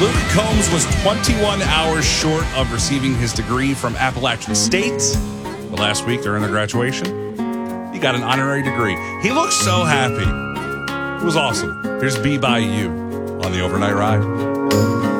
Luke Combs was 21 hours short of receiving his degree from Appalachian State. But last week during their graduation, he got an honorary degree. He looked so happy. It was awesome. Here's Be By You on the Overnight Ride.